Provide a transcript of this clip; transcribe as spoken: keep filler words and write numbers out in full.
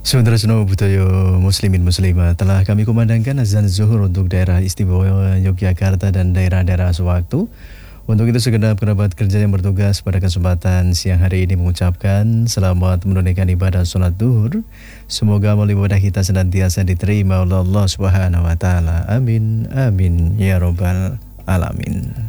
Saudara Seno Budoyo Muslimin Muslimah, telah kami kumandangkan azan zuhur untuk daerah istimewa Yogyakarta dan daerah-daerah sewaktu. Untuk itu segenap kerabat kerja yang bertugas pada kesempatan siang hari ini mengucapkan selamat menunaikan ibadah sholat duhur. Semoga amal ibadah kita senantiasa diterima oleh Allah Subhanahu wa taala. Amin amin ya rabbal alamin.